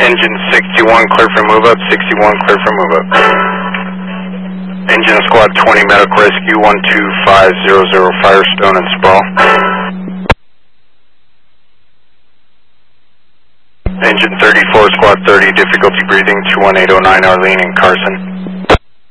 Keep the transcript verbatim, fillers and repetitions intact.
Engine sixty-one, clear for move up, sixty-one, clear for move up. Engine Squad twenty, medical rescue one two five zero zero, Firestone and Sprawl. Engine thirty-four, Squad thirty, difficulty breathing, two one eight oh nine, Arlene and Carson.